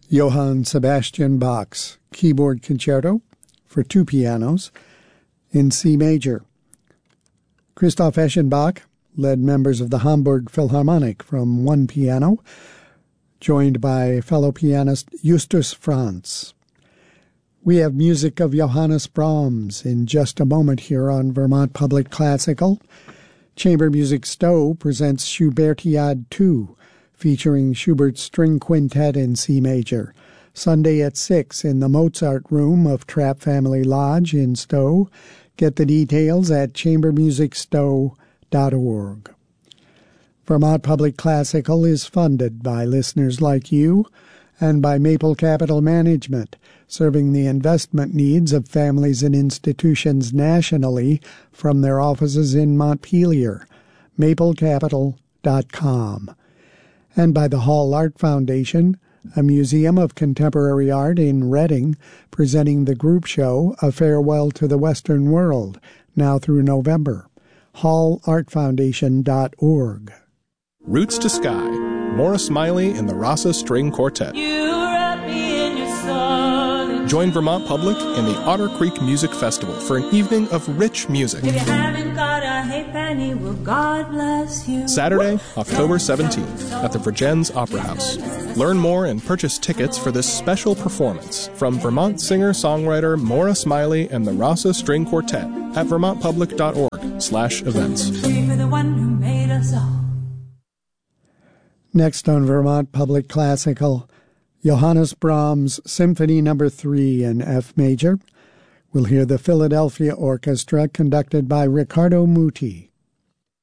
Johann Sebastian Bach's Keyboard Concerto for two pianos in C major. Christoph Eschenbach led members of the Hamburg Philharmonic from one piano, joined by fellow pianist Justus Franz. We have music of Johannes Brahms in just a moment here on Vermont Public Classical. Chamber Music Stowe presents Schubertiade II, featuring Schubert's String Quintet in C major, Sunday at 6 in the Mozart Room of Trapp Family Lodge in Stowe. Get the details at chambermusicstowe.org. Vermont Public Classical is funded by listeners like you and by Maple Capital Management, serving the investment needs of families and institutions nationally from their offices in Montpelier, maplecapital.com. And by the Hall Art Foundation, a museum of contemporary art in Reading, presenting the group show A Farewell to the Western World, now through November. hallartfoundation.org. Roots to Sky, Maura Smiley and the Rasa String Quartet. Join Vermont Public and the Otter Creek Music Festival for an evening of rich music. If you haven't got a halfpenny, well, God bless you. Saturday, October 17th at the Vergennes Opera House. Learn more and purchase tickets for this special performance from Vermont singer-songwriter Maura Smiley and the Rasa String Quartet at vermontpublic.org/events. For the one who made us all. Next on Vermont Public Classical, Johannes Brahms Symphony No. 3 in F major. We'll hear the Philadelphia Orchestra conducted by Riccardo Muti.